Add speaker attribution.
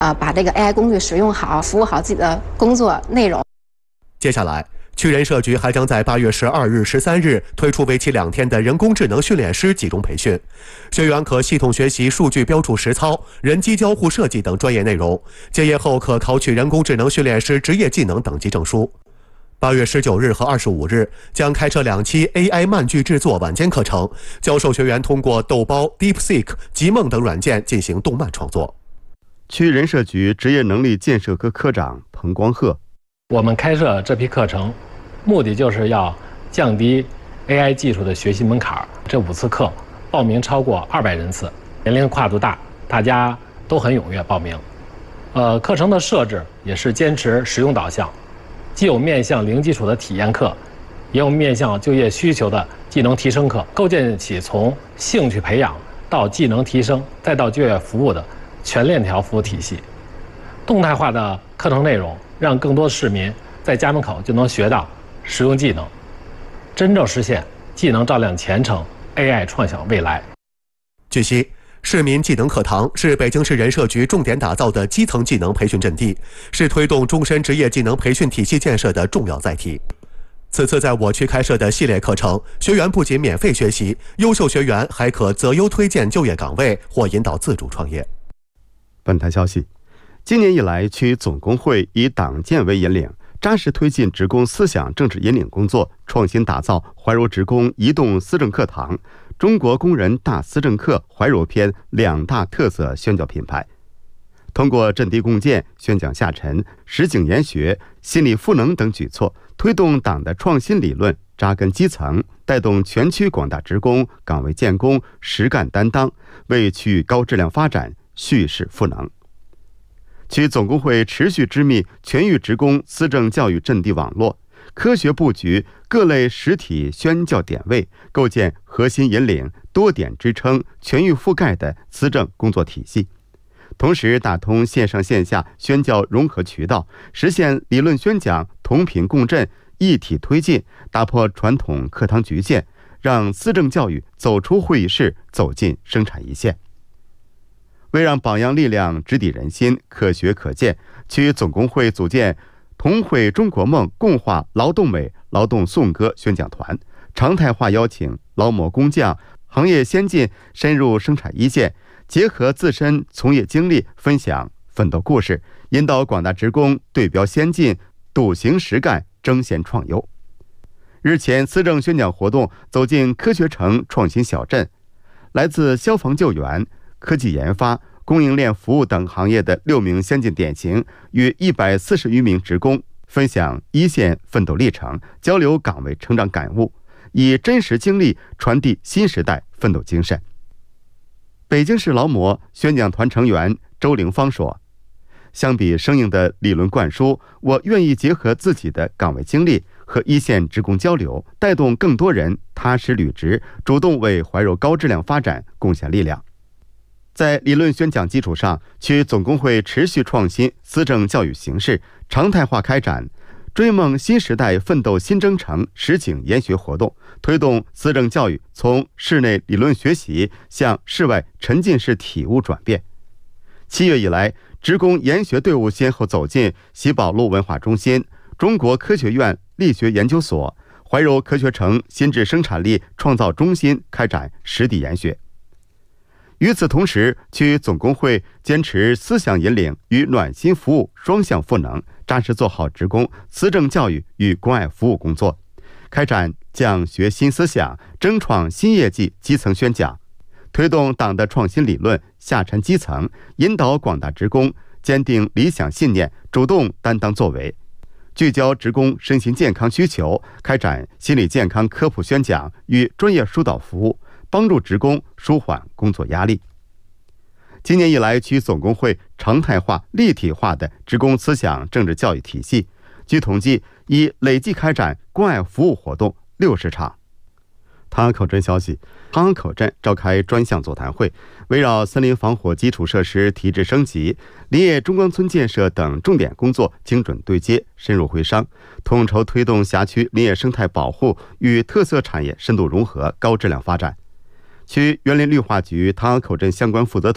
Speaker 1: 把这个 AI 工具使用好，服务好自己的工作内容。
Speaker 2: 接下来，区人社局还将在8月12日、13日推出为期2天的人工智能训练师集中培训，学员可系统学习数据标注实操、人机交互设计等专业内容，结业后可考取人工智能训练师职业技能等级证书。8月19日和25日将开设2期 AI 漫剧制作晚间课程，教授学员通过豆包、DeepSeek、极梦等软件进行动漫创作。
Speaker 3: 区人社局职业能力建设科科长彭光鹤：
Speaker 4: 我们开设这批课程，目的就是要降低 AI 技术的学习门槛。这5次课报名超过200人次，年龄跨度大，大家都很踊跃报名。课程的设置也是坚持实用导向，既有面向零基础的体验课，也有面向就业需求的技能提升课，构建起从兴趣培养到技能提升再到就业服务的全链条服务体系。动态化的课程内容让更多市民在家门口就能学到实用技能，真正实现技能照亮前程， AI 创想未来。
Speaker 2: 据悉，市民技能课堂是北京市人社局重点打造的基层技能培训阵地，是推动终身职业技能培训体系建设的重要载体。此次在我区开设的系列课程，学员不仅免费学习，优秀学员还可择优推荐就业岗位或引导自主创业。
Speaker 3: 本台消息，今年以来，区总工会以党建为引领，扎实推进职工思想政治引领工作，创新打造怀柔职工移动思政课堂、中国工人大思政课怀柔篇2大特色宣教品牌。通过阵地共建、宣讲下沉、实景研学、心理赋能等举措，推动党的创新理论扎根基层，带动全区广大职工岗位建功、实干担当，为区域高质量发展蓄势赋能。区总工会持续织密全域职工思政教育阵地网络，科学布局各类实体宣教点位，构建核心引领、多点支撑、全域覆盖的思政工作体系。同时打通线上线下宣教融合渠道，实现理论宣讲同频共振、一体推进，打破传统课堂局限，让思政教育走出会议室，走进生产一线。为让榜样力量直抵人心、可学可见，区总工会组建同绘中国梦、共话劳动美、劳动颂歌宣讲团，常态化邀请劳模工匠、行业先进深入生产一线，结合自身从业经历，分享奋斗故事，引导广大职工对标先进、笃行实干、争先创优。日前，思政宣讲活动走进科学城创新小镇，来自消防救援、科技研发、供应链服务等行业的6名先进典型与140余名职工分享一线奋斗历程，交流岗位成长感悟，以真实经历传递新时代奋斗精神。北京市劳模宣讲团成员周凌芳说，相比生硬的理论灌输，我愿意结合自己的岗位经历和一线职工交流，带动更多人踏实履职，主动为怀柔高质量发展贡献力量。在理论宣讲基础上，区总工会持续创新思政教育形式，常态化开展追梦新时代奋斗新征程实景研学活动，推动思政教育从室内理论学习向室外沉浸式体悟转变。7月以来，职工研学队伍先后走进喜宝路文化中心、中国科学院力学研究所、怀柔科学城新质生产力创造中心开展实地研学。与此同时，区总工会坚持思想引领与暖心服务双向赋能，扎实做好职工思政教育与关爱服务工作，开展讲学新思想、争创新业绩基层宣讲，推动党的创新理论下沉基层，引导广大职工坚定理想信念，主动担当作为，聚焦职工身心健康需求，开展心理健康科普宣讲与专业疏导服务，帮助职工舒缓工作压力。今年以来，区总工会常态化、立体化的职工思想政治教育体系，据统计，已累计开展关爱服务活动60场。唐安口镇消息，唐安口镇召开专项座谈会，围绕森林防火基础设施提质升级、林业中关村建设等重点工作精准对接，深入会商，统筹推动辖区林业生态保护与特色产业深度融合、高质量发展。区园林绿化局唐安口镇相关负责